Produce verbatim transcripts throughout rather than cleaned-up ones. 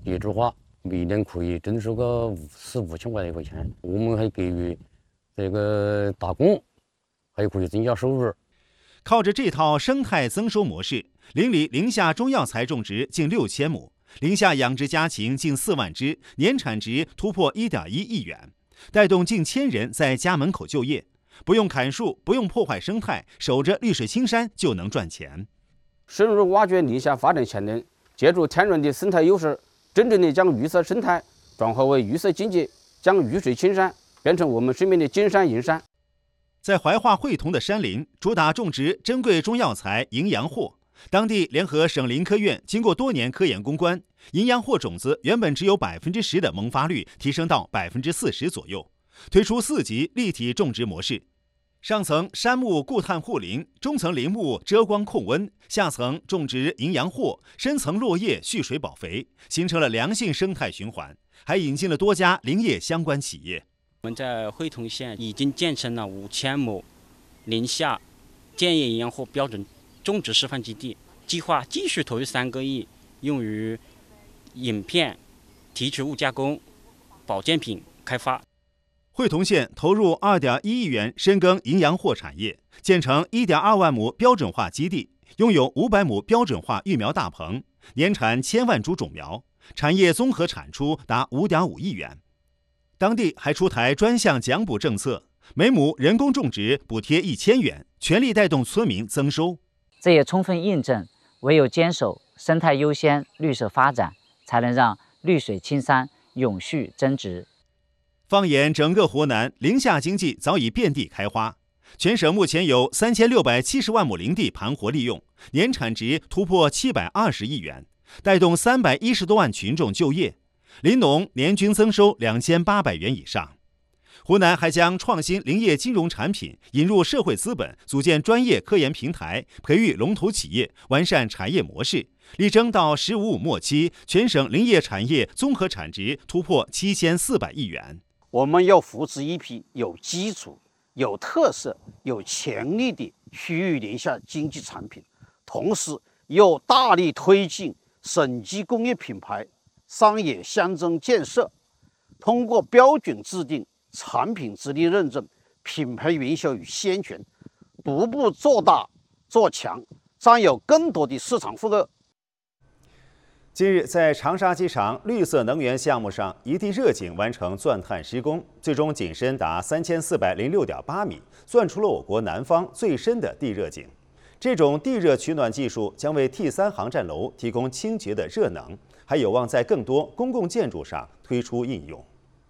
地质化，每年可以挣收个五四五千块钱。我们还给予这个打工，还可以增加收入。 靠着这套生态增收模式，邻里宁夏中药材种植近六千亩，宁夏养殖家禽近四万只，年产值突破一点一亿元，带动近千人在家门口就业。不用砍树，不用破坏生态，守着绿水青山就能赚钱。 深入挖掘宁夏发展潜能，借助天然的生态优势，真正的将绿色生态转化为绿色经济，将绿水青山变成我们生命的金山银山。 在怀化会同的山林，主打种植珍贵中药材淫羊藿。当地联合省林科院经过多年科研攻关，淫羊藿种子原本只有百分之十的萌发率，提升到百分之四十左右。推出四级立体种植模式，上层杉木固碳护林，中层林木遮光控温，下层种植淫羊藿，深层落叶蓄水保肥，形成了良性生态循环。还引进了多家林业相关企业。 我们在会同县已经建成了五千亩宁夏建业淫羊藿标准种植示范基地，计划继续投入三个亿，用于饮片、提取物加工、保健品开发。 会同县投入二点一亿元深耕淫羊藿产业，建成一点二万亩标准化基地，拥有五百亩标准化育苗大棚，年产千万株种苗，产业综合产出达五点五亿元。当地还出台专项奖补政策，每亩人工种植补贴一千元，全力带动村民增收。 这也充分印证，唯有坚守生态优先、绿色发展，才能让绿水青山永续增值。 放眼整个湖南，林下经济早已遍地开花。全省目前有三千六百七十万亩林地盘活利用，年产值突破七百二十亿元，带动三百一十多万群众就业，林农年均增收两千八百元以上。湖南还将创新林业金融产品引入社会资本，组建专业科研平台，培育龙头企业，完善产业模式，力争到“十五五”末期，全省林业产业综合产值突破七千四百亿元。 我们要扶持一批有基础、有特色、有潜力的区域宁夏经济产品，同时又大力推进省级工业品牌商业乡镇建设，通过标准制定、产品质力认证、品牌营销与宣传，逐步做大做强，占有更多的市场份额。 近日，在长沙机场绿色能源项目上，一地热井完成钻探施工，最终井深达三千四百零六点八米，钻出了我国南方最深的地热井。这种地热取暖技术将为 T 三 航站楼提供清洁的热能，还有望在更多公共建筑上推出应用。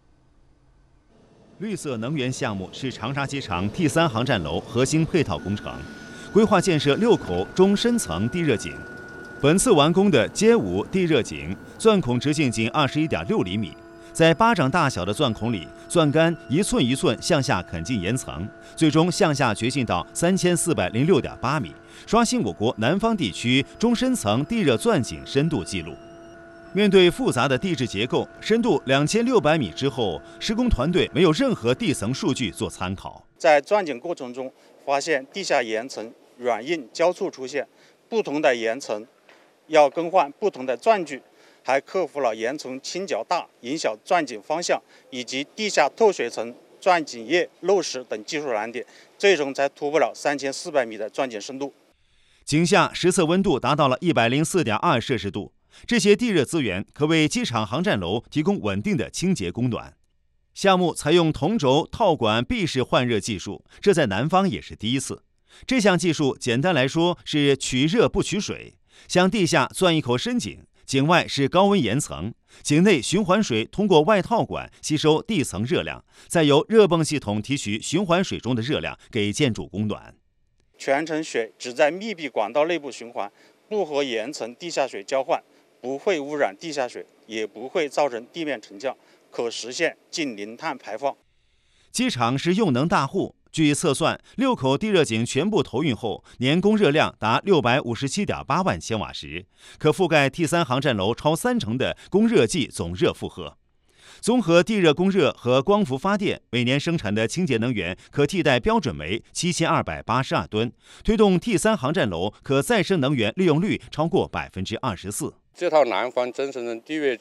绿色能源项目是长沙机场 T 三 航站楼核心配套工程，规划建设六口中深层地热井。本次完工的街五地热井钻孔直径仅 二十一点六厘米，在巴掌大小的钻孔里，钻杆一寸一寸向下啃进岩层，最终向下掘进到三千四百零六点八米，刷新我国南方地区中深层地热钻井深度纪录。面对复杂的地质结构，深度两千六百米之后，施工团队没有任何地层数据做参考。 在钻井过程中，发现地下岩层软硬交错出现，不同的岩层要更换不同的钻具，还克服了岩层倾角大影响钻井方向以及地下透水层、钻井液漏水等技术难点，最终才突破了三千四百米的钻井深度。 井下实测温度达到了一百零四点二摄氏度，这些地热资源可为机场航站楼提供稳定的清洁供暖。项目采用同轴套管闭式换热技术，这在南方也是第一次。这项技术简单来说是取热不取水，向地下钻一口深井，井外是高温岩层，井内循环水通过外套管吸收地层热量，再由热泵系统提取循环水中的热量给建筑供暖。 全程水只在密闭管道内部循环，不和岩层地下水交换，不会污染地下水，也不会造成地面沉降，可实现近零碳排放。 机场是用能大户，据测算，六口地热井全部投运后，年供热量达六百五十七点八万千瓦时，可覆盖 T 三 航站楼超三成的供热季总热负荷。综合地热供热和光伏发电，每年生产的清洁能源可替代标准煤七千二百八十二吨，推动 T 三 航站楼可再生能源利用率超过百分之二十四。 这套南方增生的地热